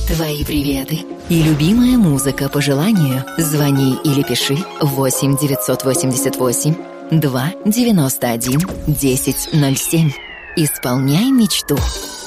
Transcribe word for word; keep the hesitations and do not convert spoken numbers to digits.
Твои приветы и любимая музыка по желанию. Звони или пиши восемь девятьсот восемьдесят восемь два девяносто один десять ноль семь. Исполняй мечту.